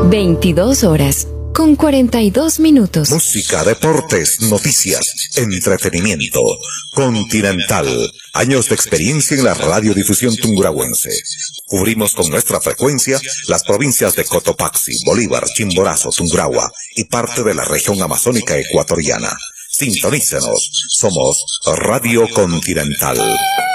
22 horas con 42 minutos. Música, deportes, noticias, entretenimiento. Continental. Años de experiencia en la radiodifusión tungurahuense. Cubrimos con nuestra frecuencia las provincias de Cotopaxi, Bolívar, Chimborazo, Tungurahua y parte de la región amazónica ecuatoriana. Sintonícenos. Somos Radio Continental.